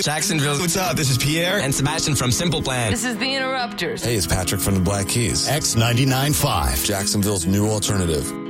Jacksonville, what's up? This is Pierre and Sebastian from Simple Plan. This is the Interrupters. Hey, it's Patrick from the Black Keys. X99.5. Jacksonville's new alternative.